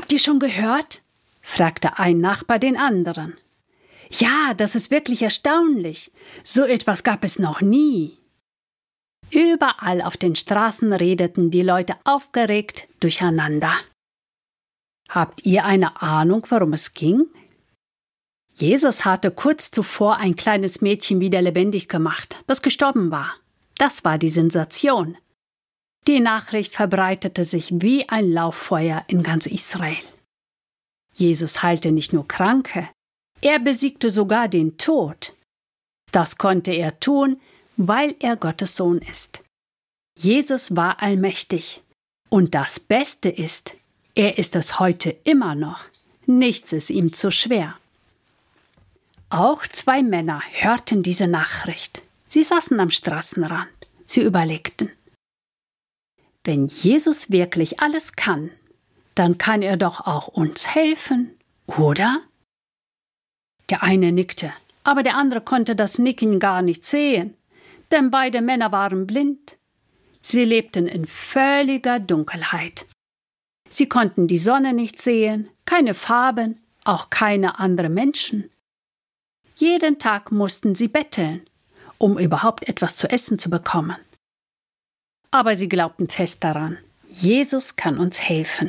Habt ihr schon gehört?, fragte ein Nachbar den anderen. Ja, das ist wirklich erstaunlich. So etwas gab es noch nie. Überall auf den Straßen redeten die Leute aufgeregt durcheinander. Habt ihr eine Ahnung, worum es ging? Jesus hatte kurz zuvor ein kleines Mädchen wieder lebendig gemacht, das gestorben war. Das war die Sensation. Die Nachricht verbreitete sich wie ein Lauffeuer in ganz Israel. Jesus heilte nicht nur Kranke, er besiegte sogar den Tod. Das konnte er tun, weil er Gottes Sohn ist. Jesus war allmächtig. Und das Beste ist, er ist es heute immer noch. Nichts ist ihm zu schwer. Auch 2 Männer hörten diese Nachricht. Sie saßen am Straßenrand. Sie überlegten: Wenn Jesus wirklich alles kann, dann kann er doch auch uns helfen, oder? Der eine nickte, aber der andere konnte das Nicken gar nicht sehen, denn beide Männer waren blind. Sie lebten in völliger Dunkelheit. Sie konnten die Sonne nicht sehen, keine Farben, auch keine anderen Menschen. Jeden Tag mussten sie betteln, um überhaupt etwas zu essen zu bekommen. Aber sie glaubten fest daran, Jesus kann uns helfen.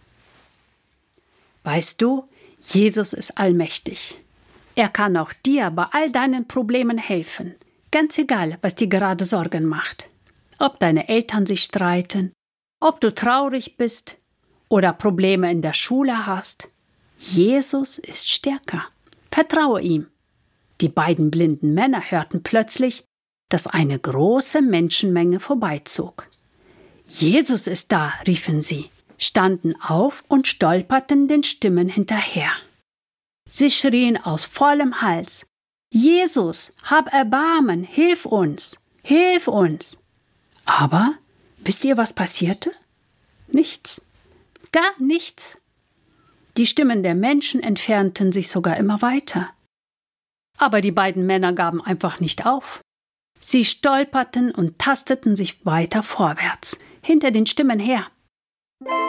Weißt du, Jesus ist allmächtig. Er kann auch dir bei all deinen Problemen helfen, ganz egal, was dir gerade Sorgen macht. Ob deine Eltern sich streiten, ob du traurig bist oder Probleme in der Schule hast. Jesus ist stärker. Vertraue ihm. Die beiden blinden Männer hörten plötzlich, dass eine große Menschenmenge vorbeizog. Jesus ist da, riefen sie, standen auf und stolperten den Stimmen hinterher. Sie schrien aus vollem Hals: Jesus, hab Erbarmen, hilf uns, hilf uns! Aber wisst ihr, was passierte? Nichts, gar nichts. Die Stimmen der Menschen entfernten sich sogar immer weiter. Aber die beiden Männer gaben einfach nicht auf. Sie stolperten und tasteten sich weiter vorwärts, hinter den Stimmen her.